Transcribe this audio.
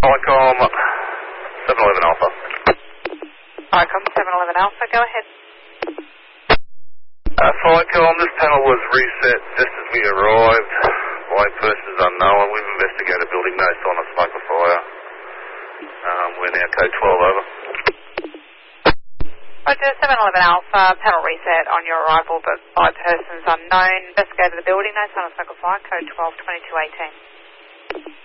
Polycom 711 Alpha. Polycom 711 Alpha, go ahead. Polycom, this panel was reset just as we arrived. Why person is unknown. We've investigated building no sign of smoke or fire. We're now code 12 over. Roger, 711 Alpha, panel reset on your arrival, but by persons unknown. Investigated the building, no sign of smoke or fire, code 12, 2218.